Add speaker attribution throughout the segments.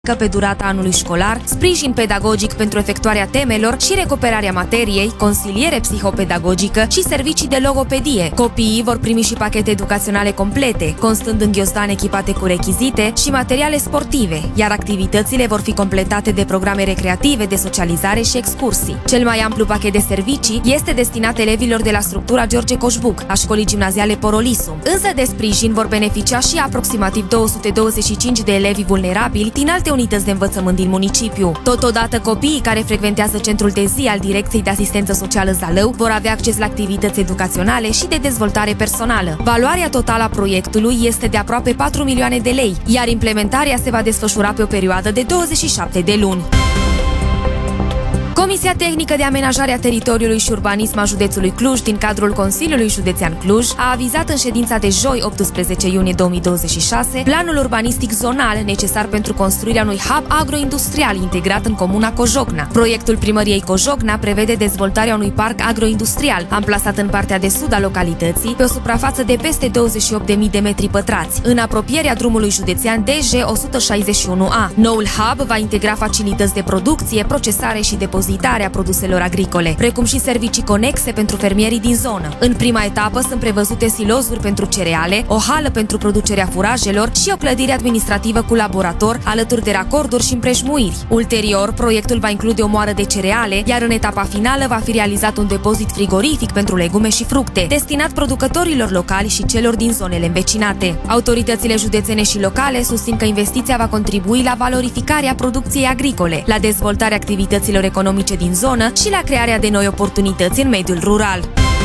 Speaker 1: pe durata anului școlar, sprijin pedagogic pentru efectuarea temelor și recuperarea materiei, consiliere psihopedagogică și servicii de logopedie. Copiii vor primi și pachete educaționale complete, constând în ghiozdan echipate cu rechizite și materiale sportive, iar activitățile vor fi completate de programe recreative, de socializare și excursii. Cel mai amplu pachet de servicii este destinat elevilor de la structura George Coșbuc, a școlii gimnaziale Porolisum. Însă de sprijin vor beneficia și aproximativ 225 de elevi vulnerabili din alte unități de învățământ din municipiu. Totodată, copiii care frecventează centrul de zi al Direcției de Asistență Socială Zalău vor avea acces la activități educaționale și de dezvoltare personală. Valoarea totală a proiectului este de aproape 4 milioane de lei, iar implementarea se va desfășura pe o perioadă de 27 de luni. Comisia Tehnică de Amenajare a Teritoriului și Urbanism a județului Cluj, din cadrul Consiliului Județean Cluj, a avizat în ședința de joi, 18 iunie 2026, planul urbanistic zonal necesar pentru construirea unui hub agroindustrial integrat în comuna Cojocna. Proiectul primăriei Cojocna prevede dezvoltarea unui parc agroindustrial, amplasat în partea de sud a localității, pe o suprafață de peste 28.000 de metri pătrați, în apropierea drumului județean DG 161A. Noul hub va integra facilități de producție, procesare și depozitare a produselor agricole, precum și servicii conexe pentru fermierii din zonă. În prima etapă sunt prevăzute silozuri pentru cereale, o hală pentru producerea furajelor și o clădire administrativă cu laborator, alături de racorduri și împrejmuiri. Ulterior, proiectul va include o moară de cereale, iar în etapa finală va fi realizat un depozit frigorific pentru legume și fructe, destinat producătorilor locali și celor din zonele învecinate. Autoritățile județene și locale susțin că investiția va contribui la valorificarea producției agricole, la dezvoltarea activităților economice din zonă și la crearea de noi oportunități în mediul rural.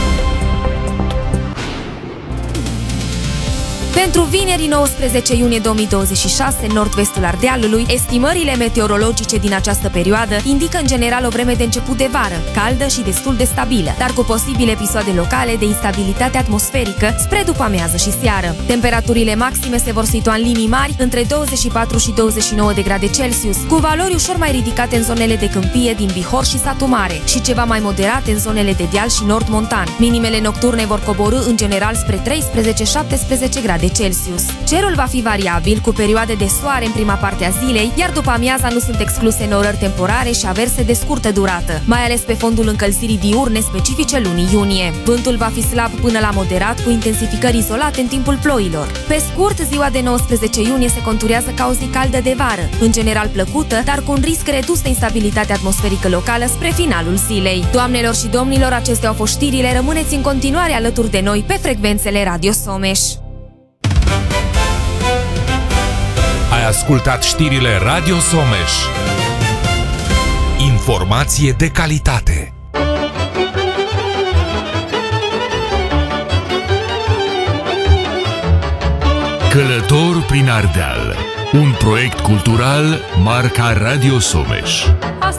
Speaker 1: Pentru vineri 19 iunie 2026, în nord-vestul Ardealului, estimările meteorologice din această perioadă indică în general o vreme de început de vară, caldă și destul de stabilă, dar cu posibile episoade locale de instabilitate atmosferică spre după-amiază și seară. Temperaturile maxime se vor situa în linii mari între 24 și 29 de grade Celsius, cu valori ușor mai ridicate în zonele de câmpie din Bihor și Satu Mare și ceva mai moderate în zonele de deal și nord montan. Minimele nocturne vor coborî în general spre 13-17 grade Celsius. Cerul va fi variabil, cu perioade de soare în prima parte a zilei, iar după amiaza nu sunt excluse norări temporare și averse de scurtă durată, mai ales pe fondul încălzirii diurne specifice lunii iunie. Vântul va fi slab până la moderat, cu intensificări izolate în timpul ploilor. Pe scurt, ziua de 19 iunie se conturează ca o zi caldă de vară, în general plăcută, dar cu un risc redus de instabilitate atmosferică locală spre finalul zilei. Doamnelor și domnilor, acestea au fost știrile. Rămâneți în continuare alături de noi pe frecvențele Radio Someș.
Speaker 2: Ai ascultat știrile Radio Someș. Informație de calitate. Călător prin Ardeal, un proiect cultural marca Radio Someș.